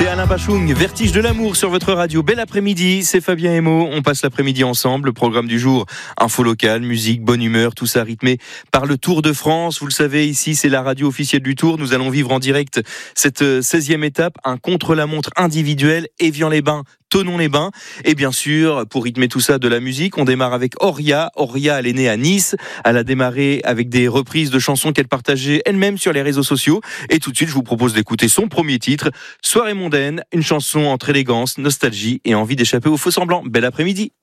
C'est Alain Bachung, Vertige de l'amour sur votre radio. Bel après-midi, c'est Fabien Emo. On passe l'après-midi ensemble. Le programme du jour, info locale, musique, bonne humeur, tout ça rythmé par le Tour de France. Vous le savez, ici, c'est la radio officielle du Tour. Nous allons vivre en direct cette 16e étape, un contre-la-montre individuel, Évian-les-Bains, Thonon-les-Bains. Et bien sûr, pour rythmer tout ça, de la musique, on démarre avec Auria. Auria, elle est née à Nice. Elle a démarré avec des reprises de chansons qu'elle partageait elle-même sur les réseaux sociaux. Et tout de suite, je vous propose d'écouter son premier titre, Soirée mondaine, une chanson entre élégance, nostalgie et envie d'échapper aux faux semblants. Bel après-midi.